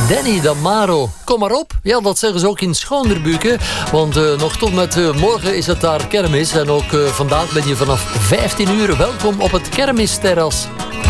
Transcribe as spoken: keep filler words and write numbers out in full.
Danny Damaro. Kom maar op. Ja, dat zeggen ze ook in Schoonderbuken. Want uh, nog tot met uh, morgen is het daar kermis. En ook uh, vandaag ben je vanaf vijftien uur welkom op het kermisterras.